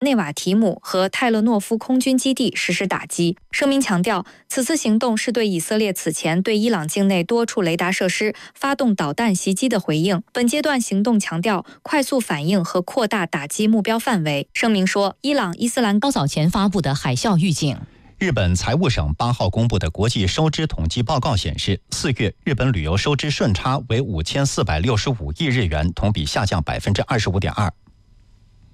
内瓦提姆和泰勒诺夫空军基地实施打击。声明强调，此次行动是对以色列此前对伊朗境内多处雷达设施发动导弹袭击的回应。本阶段行动强调快速反应和扩大打击目标范围。声明说，伊朗伊斯兰较早前发布的海啸预警。 日本财务省8号公布的国际收支统计报告显示，4月日本旅游收支顺差为5465亿日元，同比下降25.2%。